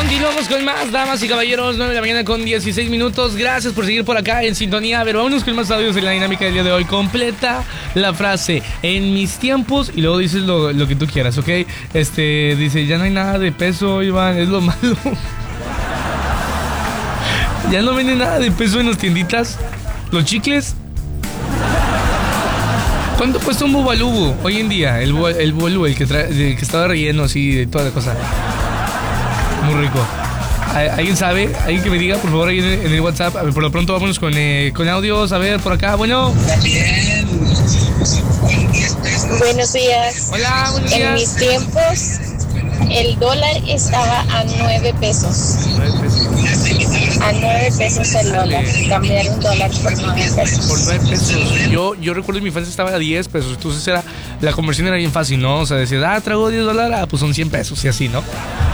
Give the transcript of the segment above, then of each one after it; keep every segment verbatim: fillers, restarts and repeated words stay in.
Continuamos con más, damas y caballeros, nueve de la mañana con dieciséis minutos. Gracias por seguir por acá en sintonía. A ver, vámonos con más audios en la dinámica del día de hoy. Completa la frase, en mis tiempos, y luego dices lo, lo que tú quieras, ¿ok? Este, dice, ya no hay nada de peso, Iván, es lo malo. Ya no venden nada de peso en las tienditas. Los chicles. ¿Cuánto cuesta un bubalubu hoy en día? El, el bubalubu, el que, trae, el que estaba relleno así de toda la cosa. Muy rico. ¿Alguien sabe? ¿Alguien que me diga, por favor, ahí en el, en el WhatsApp? A ver, por lo pronto vámonos con, eh, con audios. A ver, por acá, bueno. También. Buenos días. Hola, buenos días. En mis tiempos, el dólar estaba a nueve pesos. nueve pesos. A nueve pesos el dólar. Cambiar un dólar por nueve pesos. Por nueve pesos. Yo, yo recuerdo en mi infancia estaba a diez pesos. Entonces era, la conversión era bien fácil, ¿no? O sea, decías, ah, traigo diez dólares, ah, pues son cien pesos y así, ¿no?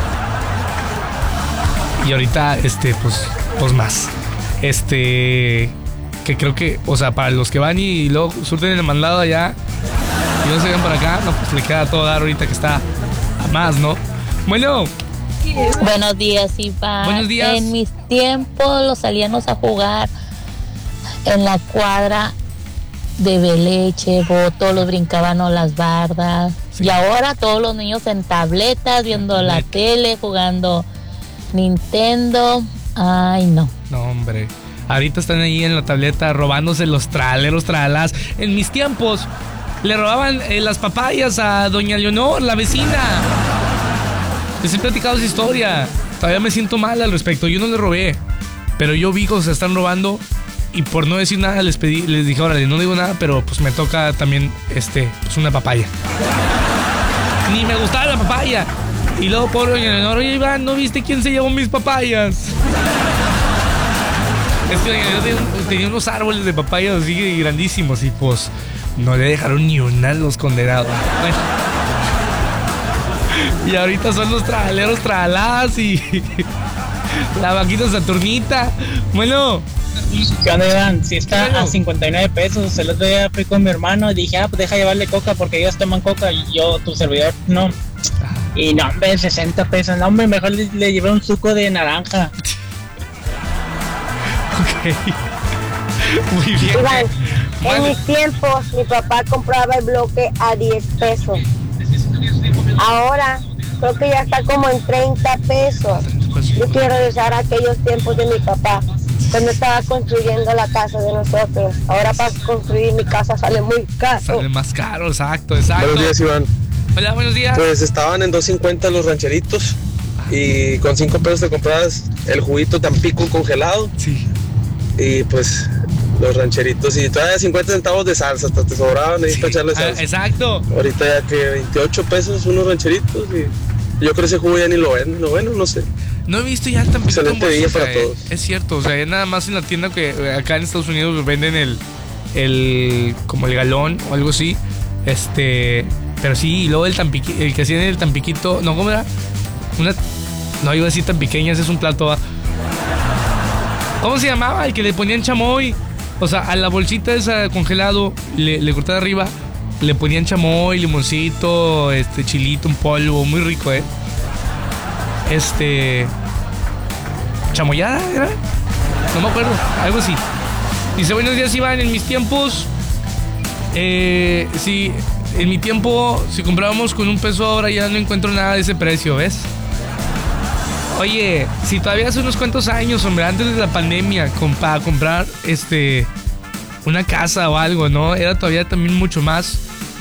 Y ahorita, este, pues, pues más. Este, que creo que, o sea, para los que van y luego surten en el mandado allá y no se ven por acá, no, pues le queda todo dar ahorita que está a más, ¿no? Bueno. Buenos días, Iván. Buenos días. En mis tiempos los salíamos a jugar en la cuadra de Beleche, todos los brincaban a las bardas. Sí. Y ahora todos los niños en tabletas, viendo la tele, jugando Nintendo. Ay, no. No, hombre. Ahorita están ahí en la tableta robándose los traleros, tralalas. En mis tiempos le robaban eh, las papayas a doña Leonor, la vecina. Les he platicado esa historia. Todavía me siento mal al respecto. Yo no le robé, pero yo vi cómo se están robando y por no decir nada les pedí, les dije, órale, no digo nada, pero pues me toca también este, pues una papaya. Ni me gustaba la papaya. Y luego por doña Leonor, oye Iván, ¿no viste quién se llevó mis papayas? Es que doña Leonor tenía unos árboles de papayas así grandísimos y pues no le dejaron ni una a los condenados. Bueno. Y ahorita son los tragaleros tragaladas y la vaquita Saturnita. Bueno. ¿Qué onda, Iván? Si está bueno. A cincuenta y nueve pesos. El otro día fui con mi hermano y dije, ah, pues deja llevarle coca porque ellos toman coca y yo, tu servidor, no. Y no, hombre, sesenta pesos. No, hombre, mejor le, le llevé un suco de naranja. Ok. Muy bien. Iván, bueno. En mis tiempos mi papá compraba el bloque a diez pesos. Ahora creo que ya está como en treinta pesos. Yo quiero regresar a aquellos tiempos de mi papá, cuando estaba construyendo la casa de nosotros. Ahora para construir mi casa sale muy caro. Sale más caro, exacto, exacto. Buenos días, Iván. Hola, buenos días. Pues estaban en dos cincuenta los rancheritos y con cinco pesos te comprabas el juguito Tampico congelado. Sí. Y pues los rancheritos y todavía cincuenta centavos de salsa, hasta te sobraban ahí sí, para echarle salsa. Ah, exacto. Ahorita ya que veintiocho pesos unos rancheritos y yo creo que ese jugo ya ni lo ven, no, bueno, no sé. No he visto ya el Tampico. Excelente día para eh, todos. Es cierto, o sea, nada más en la tienda que acá en Estados Unidos venden el, el como el galón o algo así. Este, pero sí, y luego el Tampiquito, el que hacían el Tampiquito, no, ¿cómo era? Una, no iba a decir tan pequeña, ese es un plato. ¿Va? ¿Cómo se llamaba? El que le ponían chamoy. O sea, a la bolsita esa congelado, le, le cortaba arriba, le ponían chamoy, limoncito, este, chilito, un polvo, muy rico, ¿eh? Este... ¿Chamoyada era? No me acuerdo, algo así. Dice, buenos días, Iván, en mis tiempos... Eh, sí, en mi tiempo, si comprábamos con un peso, ahora ya no encuentro nada de ese precio, ¿ves? Oye, si todavía hace unos cuantos años, hombre, antes de la pandemia, para comprar este una casa o algo, ¿no? Era todavía también mucho más